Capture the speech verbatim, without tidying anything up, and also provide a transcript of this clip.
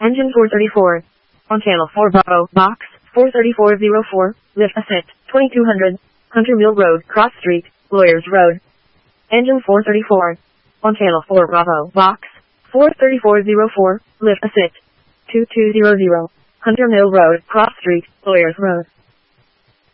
Engine four thirty-four. On channel four Bravo, box, four thirty-four oh four, lift ascent, twenty-two hundred, Hunter Mill Road, Cross Street, Lawyers Road. Engine four thirty-four. On channel four Bravo, box, four thirty-four oh four, lift ascent, two two zero zero, Hunter Mill Road, Cross Street, Lawyers Road.